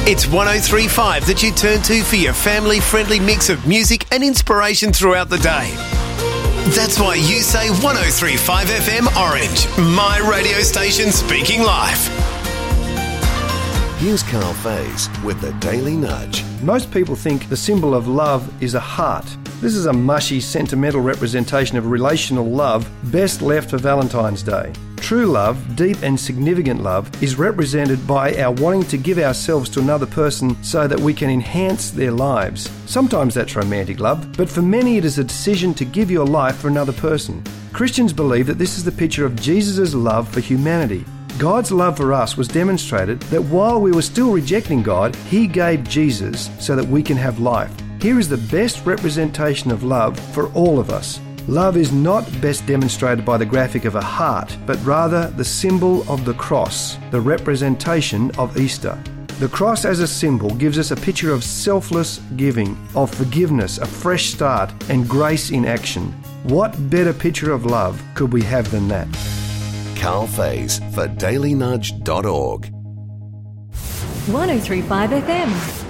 It's 103.5 that you turn to for your family-friendly mix of music and inspiration throughout the day. That's why you say 103.5 FM Orange, my radio station speaking life. Here's Carl Faze with the Daily Nudge. Most people think the symbol of love is a heart. This is a mushy, sentimental representation of relational love best left for Valentine's Day. True love, deep and significant love, is represented by our wanting to give ourselves to another person so that we can enhance their lives. Sometimes that's romantic love, but for many it is a decision to give your life for another person. Christians believe that this is the picture of Jesus' love for humanity. God's love for us was demonstrated that while we were still rejecting God, He gave Jesus so that we can have life. Here is the best representation of love for all of us. Love is not best demonstrated by the graphic of a heart, but rather the symbol of the cross, the representation of Easter. The cross as a symbol gives us a picture of selfless giving, of forgiveness, a fresh start, and grace in action. What better picture of love could we have than that? Carl Faze for dailynudge.org. 103.5 FM.